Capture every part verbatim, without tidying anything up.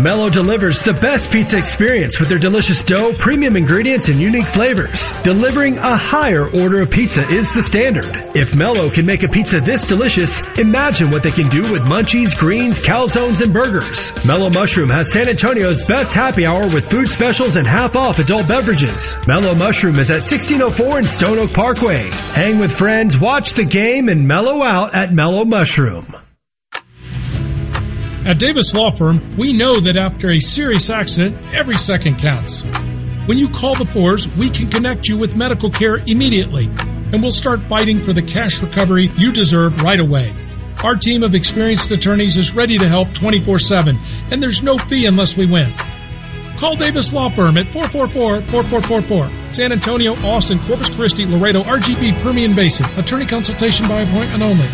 Mello delivers the best pizza experience with their delicious dough, premium ingredients, and unique flavors. Delivering a higher order of pizza is the standard. If Mello can make a pizza this delicious, imagine what they can do with munchies, greens, calzones, and burgers. Mello Mushroom has San Antonio's best happy hour with food specials and half-off adult beverages. Mello Mushroom is at sixteen oh four and Stone Oak Parkway. Hang with friends, watch the game, and mellow out at Mello Mushroom. At Davis Law Firm, we know that after a serious accident, every second counts. When you call the Fours, we can connect you with medical care immediately, and we'll start fighting for the cash recovery you deserve right away. Our team of experienced attorneys is ready to help twenty-four seven, and there's no fee unless we win. Call Davis Law Firm at four four four, four four four four. San Antonio, Austin, Corpus Christi, Laredo, R G V, Permian Basin. Attorney consultation by appointment only.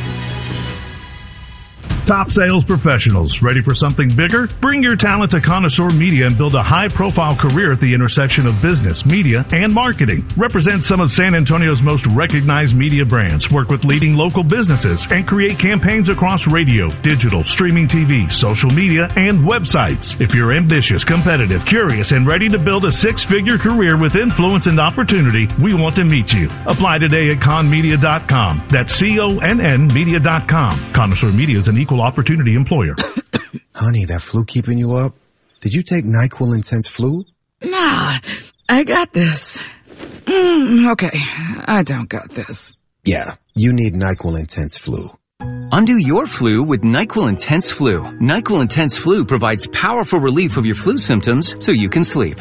Top sales professionals, ready for something bigger? Bring your talent to Connoisseur Media and build a high-profile career at the intersection of business, media, and marketing. Represent some of San Antonio's most recognized media brands, work with leading local businesses, and create campaigns across radio, digital, streaming T V, social media, and websites. If you're ambitious, competitive, curious, and ready to build a six-figure career with influence and opportunity, we want to meet you. Apply today at con media dot com. That's C O N N media dot com. Connoisseur Media is an equal opportunity employer. Honey, that flu keeping you up? Did you take NyQuil Intense Flu? Nah, I got this. Mm, okay, I don't got this. Yeah, you need NyQuil Intense Flu. Undo your flu with NyQuil Intense Flu. NyQuil Intense Flu provides powerful relief of your flu symptoms so you can sleep.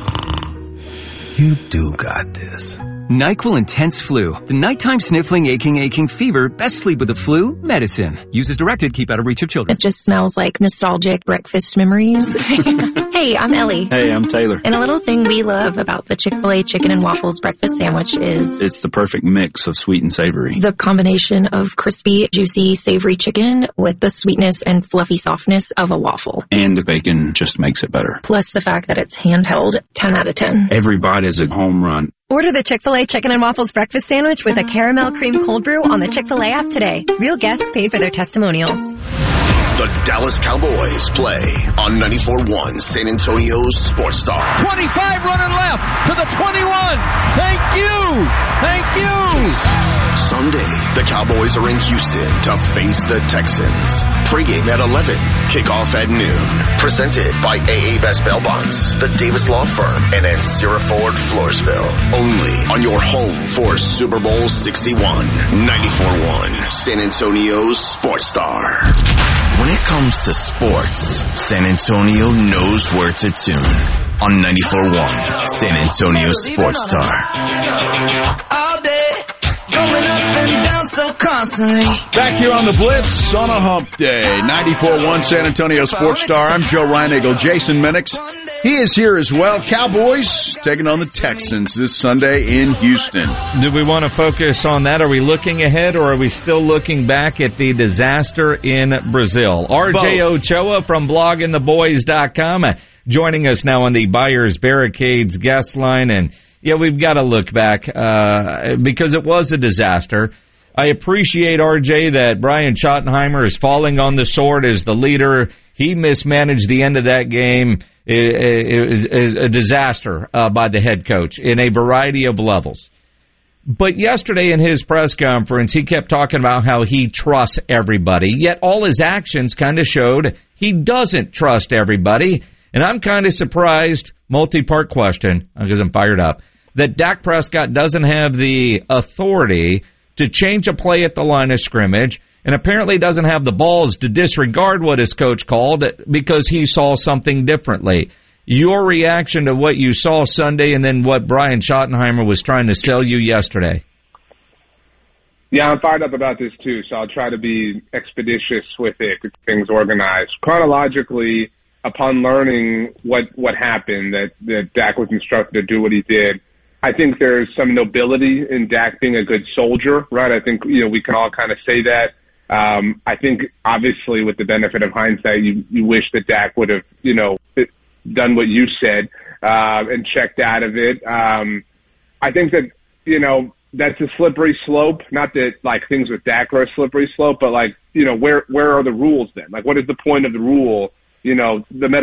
You do got this. NyQuil Intense Flu. The nighttime sniffling, aching, aching fever. Best sleep with the flu. Medicine. Use as directed. Keep out of reach of children. It just smells like nostalgic breakfast memories. Hey, I'm Ellie. Hey, I'm Taylor. And a little thing we love about the Chick-fil-A chicken and waffles breakfast sandwich is... it's the perfect mix of sweet and savory. The combination of crispy, juicy, savory chicken with the sweetness and fluffy softness of a waffle. And the bacon just makes it better. Plus the fact that it's handheld. ten out of ten. Every bite is a home run. Order the Chick-fil-A Chicken and Waffles Breakfast Sandwich with a caramel cream cold brew on the Chick-fil-A app today. Real guests paid for their testimonials. The Dallas Cowboys play on ninety-four point one San Antonio's Sports Star. twenty-five running left to the twenty-one. Thank you. Thank you. Sunday, the Cowboys are in Houston to face the Texans. Pre-game at eleven, kickoff at noon. Presented by A A Best Bail Bonds, the Davis Law Firm, and Ancira Ford, Floresville. Only on your home for Super Bowl sixty-one. ninety-four point one San Antonio's Sports Star. When it comes to sports, San Antonio knows where to tune. On ninety-four point one San Antonio Sports Star. All day, going up and down so constantly. Back here on the Blitz on a hump day. ninety-four point one San Antonio Sports Star. I'm Joe Reinagle. Jason Minix, he is here as well. Cowboys taking on the Texans this Sunday in Houston. Do we want to focus on that? Are we looking ahead, or are we still looking back at the disaster in Brazil? R J Ochoa from blogging the boys dot com uh, joining us now on the Buyers Barricades guest line. And, yeah, we've got to look back uh, because it was a disaster. I appreciate, R J, that Brian Schottenheimer is falling on the sword as the leader. He mismanaged the end of that game. It, it, a disaster uh, by the head coach in a variety of levels. But yesterday in his press conference, he kept talking about how he trusts everybody, yet all his actions kind of showed he doesn't trust everybody. And I'm kind of surprised, multi-part question, because I'm fired up, that Dak Prescott doesn't have the authority to change a play at the line of scrimmage, and apparently doesn't have the balls to disregard what his coach called because he saw something differently. Your reaction to what you saw Sunday and then what Brian Schottenheimer was trying to sell you yesterday? Yeah, I'm fired up about this too, so I'll try to be expeditious with it, get things organized. Chronologically, upon learning what, what happened, that, that Dak was instructed to do what he did, I think there's some nobility in Dak being a good soldier, right? I think, you know, we can all kind of say that. Um, I think, obviously, with the benefit of hindsight, you, you wish that Dak would have, you know, done what you said uh, and checked out of it. Um, I think that, you know, that's a slippery slope. Not that, like, things with Dak are a slippery slope, but, like, you know, where where are the rules then? Like, what is the point of the rule? You know, the meta